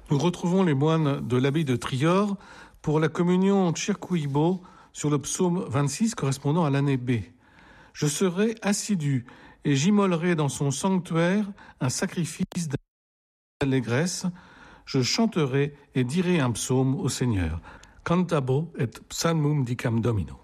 Nous retrouvons les moines de l'abbaye de Trior pour la communion Circuibo sur le psaume 26 correspondant à l'année B. Je serai assidu et j'immolerai dans son sanctuaire un sacrifice d'allégresse. Je chanterai et dirai un psaume au Seigneur. Cantabo et psalmum dicam Domino.